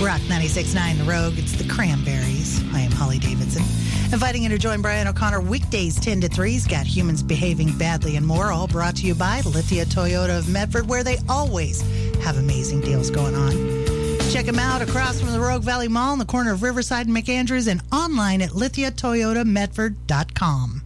Rock 96.9 The Rogue. It's the Cranberries. I am Holly Davidson. Inviting you to join Brian O'Connor weekdays 10 to 3. He's got Humans Behaving Badly and more, all brought to you by Lithia Toyota of Medford, where they always have amazing deals going on. Check them out across from the Rogue Valley Mall in the corner of Riverside and McAndrews and online at lithiatoyotamedford.com.